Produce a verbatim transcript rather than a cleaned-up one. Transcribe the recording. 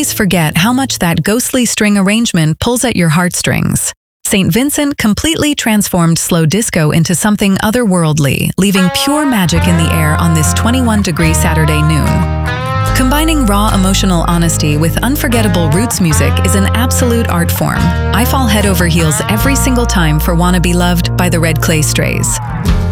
always forget how much that ghostly string arrangement pulls at your heartstrings. Saint Vincent completely transformed slow disco into something otherworldly, leaving pure magic in the air on this twenty-one degree Saturday noon. Combining raw emotional honesty with unforgettable roots music is an absolute art form. I fall head over heels every single time for Wanna Be Loved by the Red Clay Strays.